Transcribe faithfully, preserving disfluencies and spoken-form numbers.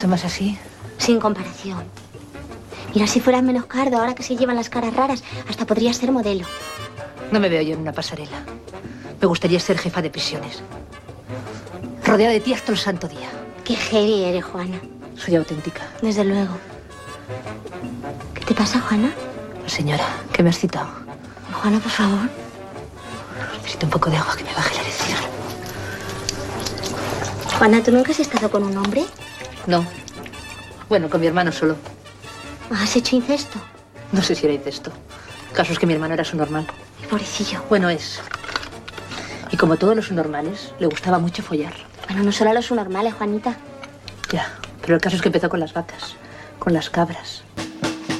tomas así? Sin comparación. Mira, si fueras menos cardo, ahora que se llevan las caras raras, hasta podrías ser modelo. No me veo yo en una pasarela. Me gustaría ser jefa de prisiones. Rodeada de tías todo el santo día. Qué heavy eres, Juana. Soy auténtica. Desde luego. ¿Qué te pasa, Juana? La señora, que me has citado. Juana, por favor. Necesito un poco de agua que me baje la erección. Juana, ¿tú nunca has estado con un hombre? No. Bueno, con mi hermano solo. ¿Has hecho incesto? No sé si era incesto. El caso es que mi hermano era su normal. Pobrecillo. Bueno, es. Y como todos los subnormales, le gustaba mucho follar. Bueno, no solo a los subnormales, Juanita. Ya, pero el caso es que empezó con las vacas, con las cabras.